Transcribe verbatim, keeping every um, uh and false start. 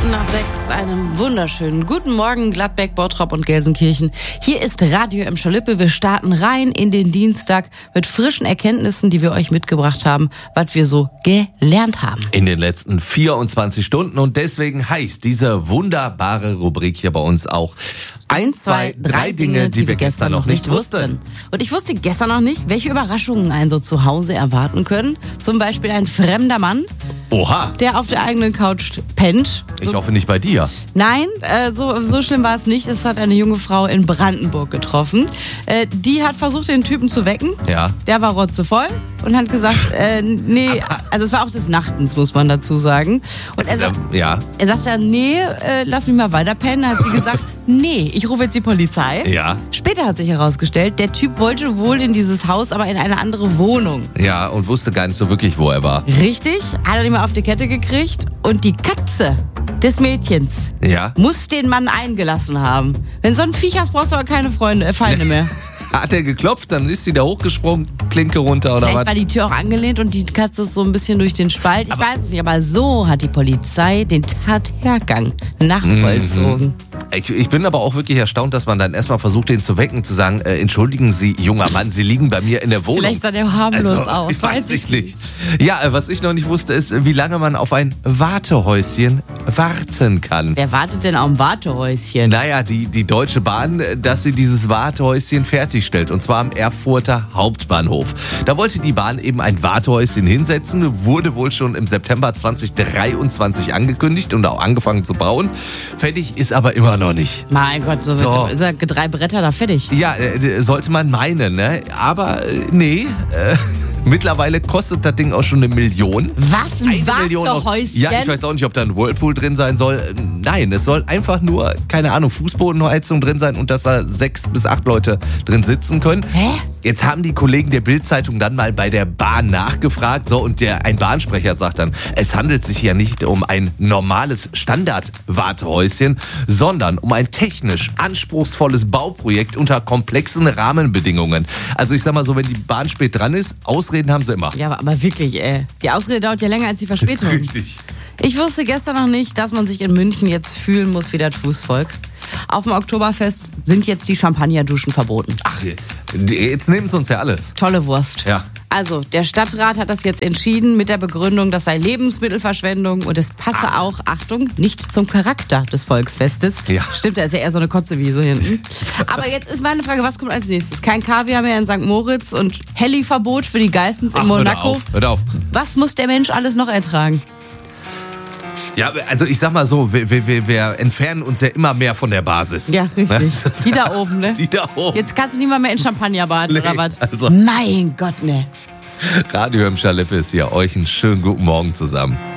Minuten nach sechs, einen wunderschönen guten Morgen, Gladbeck, Bottrop und Gelsenkirchen. Hier ist Radio M. Schalippe. Wir starten rein in den Dienstag mit frischen Erkenntnissen, die wir euch mitgebracht haben, was wir so gelernt haben. In den letzten vierundzwanzig Stunden, und deswegen heißt diese wunderbare Rubrik hier bei uns auch Eins, zwei, drei Dinge, die wir gestern noch nicht wussten. Und ich wusste gestern noch nicht, welche Überraschungen einen so zu Hause erwarten können. Zum Beispiel ein fremder Mann, Oha, der auf der eigenen Couch pennt. ich hoffe nicht bei dir. Nein, äh, so, so schlimm war es nicht. Es hat eine junge Frau in Brandenburg getroffen. Äh, die hat versucht, den Typen zu wecken. Ja. Der war rotzevoll und hat gesagt, äh, nee, also es war auch des Nachtens, muss man dazu sagen. Und er, Also, sa- ja, er sagte dann, nee, äh, lass mich mal weiter pennen. Hat sie gesagt, nee, ich rufe jetzt die Polizei. ja, Später hat sich herausgestellt, der Typ wollte wohl in dieses Haus, aber in eine andere Wohnung. ja, und wusste gar nicht so wirklich, wo er war. Richtig, hat er nicht mehr auf die Kette gekriegt und die Katze des Mädchens Ja. muss den Mann eingelassen haben. Wenn so ein Viech hast, brauchst du aber keine Freunde, äh, Feinde mehr. Hat er geklopft, dann ist sie da hochgesprungen, Klinke runter oder Vielleicht was? war die Tür auch angelehnt und die Katze ist so ein bisschen durch den Spalt. Ich weiß es nicht, aber so hat die Polizei den Tathergang nachvollzogen. Ich, ich bin aber auch wirklich erstaunt, dass man dann erstmal versucht, den zu wecken, zu sagen, äh, entschuldigen Sie, junger Mann, Sie liegen bei mir in der Wohnung. Vielleicht sah der harmlos Also, aus, ich weiß ich nicht. Ja, äh, was ich noch nicht wusste, ist, äh, wie lange man auf ein Wartehäuschen warten kann. Wer wartet denn am Wartehäuschen? Naja, die, die Deutsche Bahn, äh, dass sie dieses Wartehäuschen fertigstellt. Und zwar am Erfurter Hauptbahnhof. Da wollte die Bahn eben ein Wartehäuschen hinsetzen. Wurde wohl schon im September zweitausenddreiundzwanzig angekündigt und auch angefangen zu bauen. Fertig ist aber immer noch nicht. Mein Gott, so, So. ist er drei Bretter da fertig. Ja, äh, sollte man meinen, ne? Aber äh, nee, äh, mittlerweile kostet das Ding auch schon eine Million. Was? Ein Eine Million Euro. Wartehäuschen? Ja, ich weiß auch nicht, ob da ein Whirlpool drin sein soll. Nein, es soll einfach nur, keine Ahnung, Fußbodenheizung drin sein und dass da sechs bis acht Leute drin sitzen können. Hä? Jetzt haben die Kollegen der Bild-Zeitung dann mal bei der Bahn nachgefragt, so, und der, ein Bahnsprecher sagt dann, es handelt sich ja nicht um ein normales Standard-Wartehäuschen, sondern um ein technisch anspruchsvolles Bauprojekt unter komplexen Rahmenbedingungen. Also ich sag mal so, wenn die Bahn spät dran ist, Ausreden haben sie immer. Ja, aber wirklich, ey. Die Ausrede dauert ja länger als die Verspätung. Richtig. Ich wusste gestern noch nicht, dass man sich in München jetzt fühlen muss wie das Fußvolk. Auf dem Oktoberfest sind jetzt die Champagnerduschen verboten. Ach, jetzt nehmen sie uns ja alles. Tolle Wurst. Ja. Also, der Stadtrat hat das jetzt entschieden mit der Begründung, das sei Lebensmittelverschwendung und es passe auch, Achtung, nicht zum Charakter des Volksfestes. Ja. Stimmt, da ist ja eher so eine Kotzewiese hinten. Aber jetzt ist meine Frage, was kommt als nächstes? Kein Kaviar mehr in Sankt Moritz und Heli-Verbot für die Geissens in Ach, Monaco. Hör auf, hör auf. Was muss der Mensch alles noch ertragen? Ja, also ich sag mal so, wir, wir, wir entfernen uns ja immer mehr von der Basis. Ja, richtig. Die da oben, ne? Die da oben. Jetzt kannst du nicht mal mehr in Champagner baden, Nee, oder was? also- Mein Gott, ne. Radio im Schalippe ist hier. Euch einen schönen guten Morgen zusammen.